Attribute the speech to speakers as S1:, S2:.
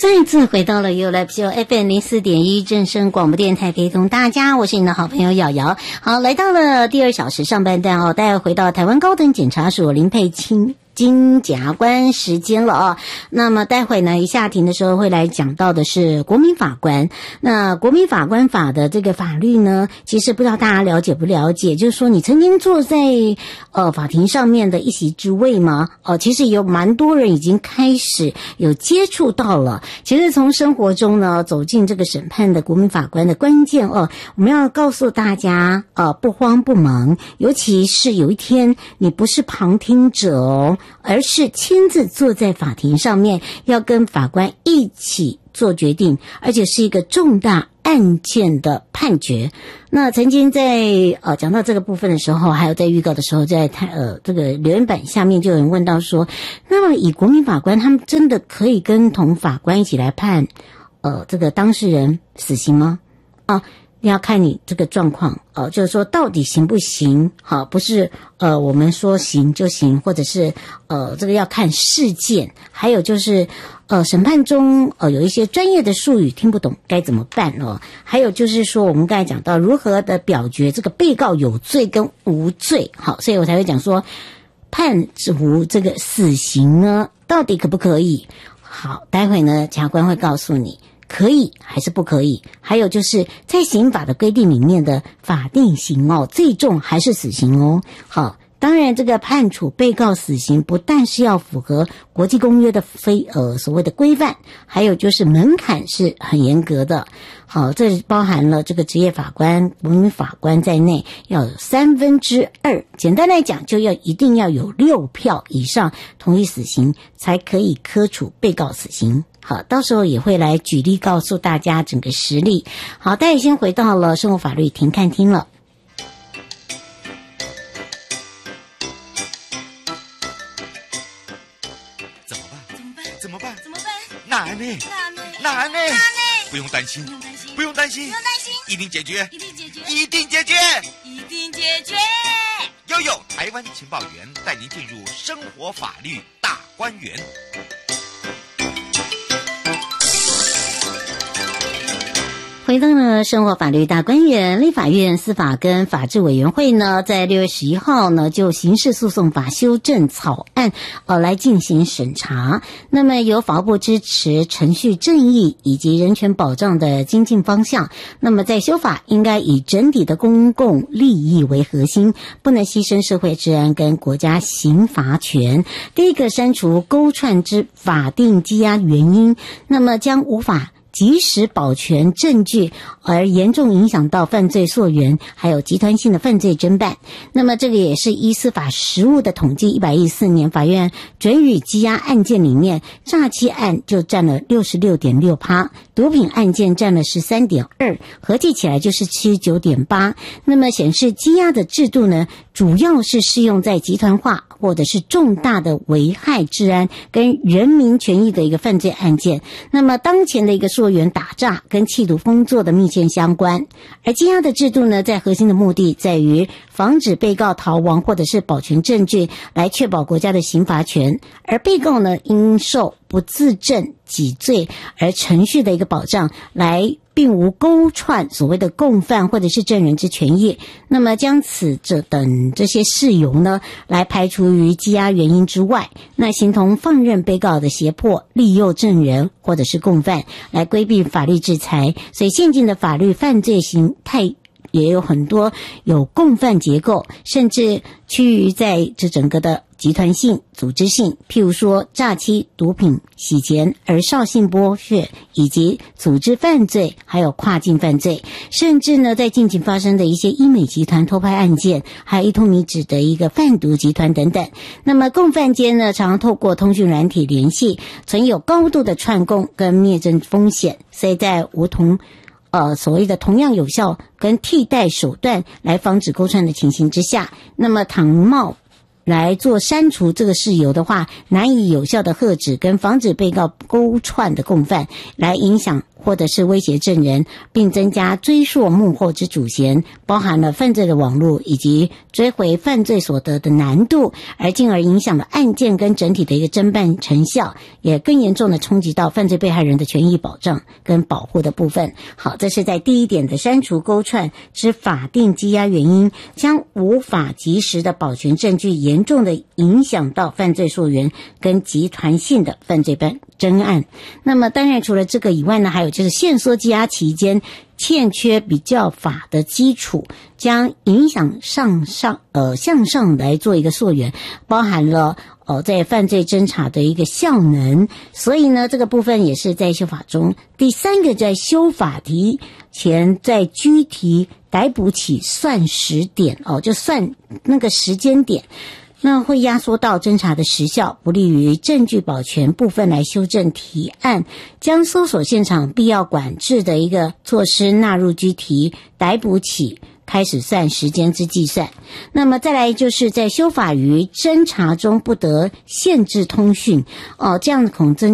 S1: 再次回到了 You Live Show FM 04.1正声广播电台，陪同大家，我是你的好朋友瑶瑶。好，来到了第2小时上半段哦，大家回到台湾高等检察署林佩清金检察官时间了啊。那么待会呢，一下庭的时候会来讲到的是国民法官。那国民法官法的这个法律呢，其实不知道大家了解不了解，就是说你曾经坐在法庭上面的一席之位吗？其实有蛮多人已经开始有接触到了。其实从生活中呢走进这个审判的国民法官的关键我们要告诉大家不慌不忙，尤其是有一天你不是旁听者而是亲自坐在法庭上面，要跟法官一起做决定，而且是一个重大案件的判决。那曾经在讲到这个部分的时候，还有在预告的时候，在这个留言板下面就有人问到说，那么以国民法官他们真的可以跟同法官一起来判这个当事人死刑吗？要看你这个状况就是说到底行不行？好，不是我们说行就行，或者是这个要看事件，还有就是审判中有一些专业的术语听不懂该怎么办还有就是说我们刚才讲到如何的表决这个被告有罪跟无罪，好，所以我才会讲说判处这个死刑呢到底可不可以？好，待会呢检察官会告诉你可以还是不可以，还有就是在刑法的规定里面的法定刑最重还是死刑好，当然这个判处被告死刑不但是要符合国际公约的所谓的规范，还有就是门槛是很严格的。好，这包含了这个职业法官、国民法官在内要有2/3，简单来讲就一定要有6票以上同意死刑才可以科处被告死刑。好，到时候也会来举例告诉大家整个实例。好，大家先回到了生活法律庭看厅了。
S2: 怎么办？难呢？不用担心，一定解决。悠悠台湾情报员带您进入生活法律大观园。
S1: 回到了生活法律大观园，立法院司法跟法制委员会呢，在6月11号呢，就刑事诉讼法修正草案来进行审查。那么由法务部支持程序正义以及人权保障的精进方向。那么在修法应该以整体的公共利益为核心，不能牺牲社会治安跟国家刑罚权。第一个，删除勾串之法定羁押原因，那么将无法及时保全证据而严重影响到犯罪溯源还有集团性的犯罪侦办。那么这个也是依司法实务的统计，114年法院准予羁押案件里面，诈欺案就占了 66.6%， 毒品案件占了 13.2%， 合计起来就是 79.8%。 那么显示羁押的制度呢，主要是适用在集团化或者是重大的危害治安跟人民权益的一个犯罪案件。那么当前的一个溯源打诈跟企图风作的密切相关，而羁押的制度呢，在核心的目的在于防止被告逃亡或者是保全证据，来确保国家的刑罚权，而被告呢应受不自证己罪而程序的一个保障，来并无勾串所谓的共犯或者是证人之权益。那么将等这些事由呢来排除于羁押原因之外，那形同放任被告的胁迫利诱证人或者是共犯来规避法律制裁。所以现今的法律犯罪形态也有很多有共犯结构，甚至趋于在这整个的集团性、组织性，譬如说诈欺、毒品、洗钱、儿少性剥削，以及组织犯罪，还有跨境犯罪，甚至呢在近期发生的一些医美集团偷拍案件，还有一通米脂的一个贩毒集团等等。那么共犯间呢，常透过通讯软体联系，存有高度的串供跟灭证风险，所以在所谓的同样有效跟替代手段来防止勾串的情形之下，那么倘冒来做删除这个事由的话，难以有效的遏止跟防止被告勾串的共犯来影响或者是威胁证人，并增加追溯幕后之主嫌，包含了犯罪的网络以及追回犯罪所得的难度，而进而影响了案件跟整体的一个侦办成效，也更严重的冲击到犯罪被害人的权益保障跟保护的部分。好，这是在第一点的删除勾串之法定羁押原因，将无法及时的保全证据，严重的影响到犯罪溯源跟集团性的犯罪侦案。那么当然除了这个以外呢，还有就是限缩羁押期间欠缺比较法的基础，将影响向上来做一个溯源，包含了在犯罪侦查的一个效能，所以呢这个部分也是在修法中。第三个，在修法提前在拘提逮捕起算时点就算那个时间点，那会压缩到侦查的时效，不利于证据保全部分来修正提案，将搜索现场必要管制的一个措施纳入拘提逮捕起开始算时间之计算。那么再来就是在修法于侦查中不得限制通讯这样恐增